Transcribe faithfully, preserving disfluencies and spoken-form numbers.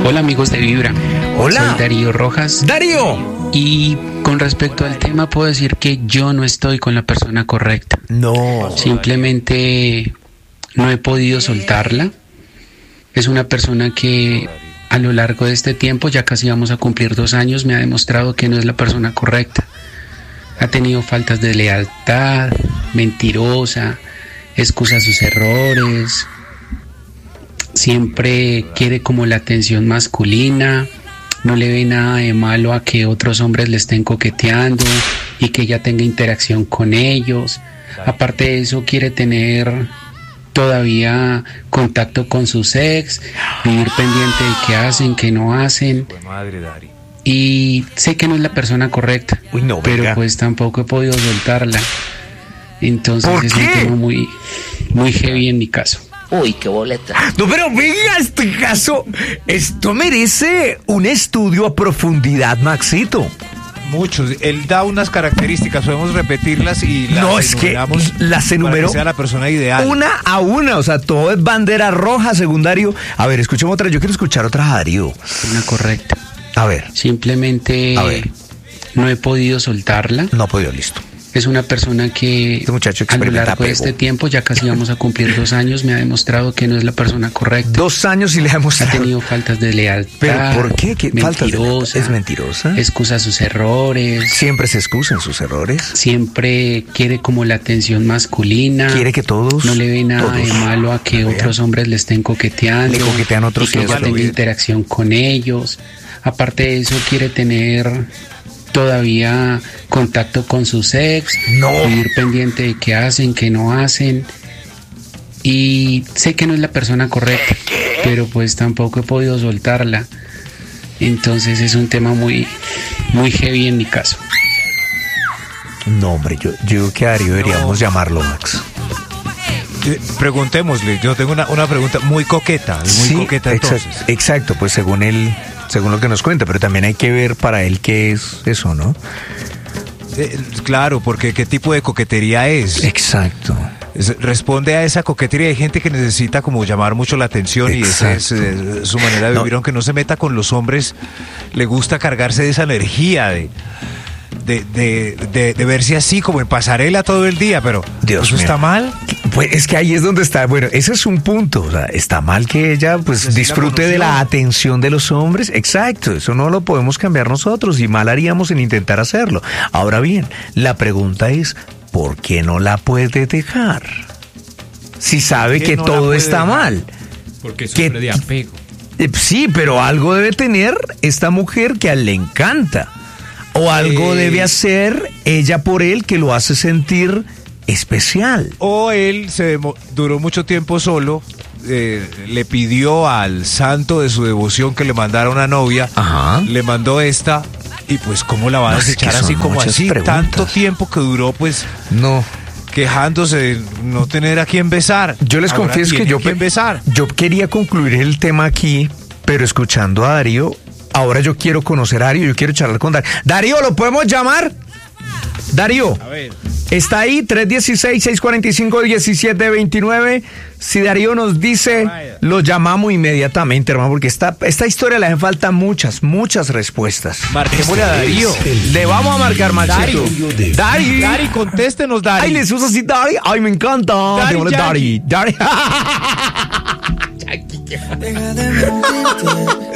Hola amigos de Vibra. Hola. Soy Darío Rojas. Darío. Y con respecto al tema puedo decir que yo no estoy con la persona correcta. No. Simplemente no he podido soltarla. Es una persona que a lo largo de este tiempo, ya casi vamos a cumplir dos años, me ha demostrado que no es la persona correcta. Ha tenido faltas de lealtad, mentirosa, excusa sus errores, siempre quiere como la atención masculina, no le ve nada de malo a que otros hombres le estén coqueteando y que ella tenga interacción con ellos. Aparte de eso, quiere tener todavía contacto con sus ex, vivir pendiente de qué hacen, qué no hacen. Y sé que no es la persona correcta, Uy, no, pero venga. pues tampoco he podido soltarla. Entonces ¿Por es qué? un tema muy, muy heavy en mi caso. Uy, qué boleta. No, pero venga, este caso, esto merece un estudio a profundidad, Maxito. Muchos. Él da unas características, podemos repetirlas y las No, es que enumeramos las para enumeró que sea la persona ideal. una a una, o sea, todo es bandera roja, secundario. A ver, escuchemos otra, yo quiero escuchar otra, Darío. Una correcta. A ver, Simplemente A ver. no he podido soltarla. no ha podido, listo. Es una persona que Este muchacho a lo experimenta largo de apego. este tiempo, ya casi vamos a cumplir dos años, me ha demostrado que no es la persona correcta. Dos años y le hemos Ha tenido faltas de lealtad. ¿Pero por qué? ¿Qué faltas de lealtad? mentirosa, ¿Es mentirosa? excusa sus errores. Siempre se excusa en sus errores. Siempre quiere como la atención masculina. Quiere que todos. No le ve nada todos de malo a que la vean. otros hombres le estén coqueteando. Le coquetean otros y que hombres, ella lo tenga vi. interacción con ellos. Aparte de eso, quiere tener todavía contacto con sus ex. No. Vivir pendiente de qué hacen, qué no hacen. Y sé que no es la persona correcta, pero pues tampoco he podido soltarla. Entonces es un tema muy, muy heavy en mi caso. No, hombre, yo, yo creo que a Darío deberíamos llamarlo, Max. Eh, Preguntémosle, yo tengo una, una pregunta muy coqueta, muy coqueta exacto, entonces. exacto, pues según él, según lo que nos cuenta, pero también hay que ver para él qué es eso, ¿no? Eh, claro, porque qué tipo de coquetería es. Exacto. Es- Responde a esa coquetería. Hay gente que necesita como llamar mucho la atención y esa es eh, su manera de No. vivir, aunque no se meta con los hombres, le gusta cargarse de esa energía, de, de, de, de, de verse así como en pasarela todo el día, pero Dios ¿eso mío. está mal? Pues es que ahí es donde está, bueno, ese es un punto, o sea, está mal que ella pues Pues así la disfrute de conoció. la atención de los hombres, exacto, eso no lo podemos cambiar nosotros y mal haríamos en intentar hacerlo. Ahora bien, la pregunta es, ¿por qué no la puede dejar? Si sabe qué que no la todo puede está dejar? mal. Porque ¿Qué- sufre de apego. Eh, Sí, pero algo debe tener esta mujer que a él le encanta. O algo Eh. debe hacer ella por él que lo hace sentir especial. O él se demo- duró mucho tiempo solo, eh, le pidió al santo de su devoción que le mandara una novia, Ajá. le mandó esta, y pues cómo la va a No, es desechar que son así como muchas así, preguntas. tanto tiempo que duró pues No. quejándose de no tener a quien besar. Yo les Ahora confieso que tiene yo, a quien pe- besar. yo quería concluir el tema aquí, pero escuchando a Darío, ahora yo quiero conocer a Darío, yo quiero charlar con Darío. Darío, ¿lo podemos llamar? Darío, A ver. está ahí, tres uno seis, seis cuatro cinco, uno siete dos nueve. Si Darío nos dice, lo llamamos inmediatamente, hermano, porque esta, esta historia le hace falta muchas, muchas respuestas. Marquémosle a Darío. Le vamos a marcar, Maxito. Dari. Dari, contéstenos, Dari. Ay, les usa así, Dari. Ay, me encanta. Dari, Démosle Dari. Dari. Deja de mentirte.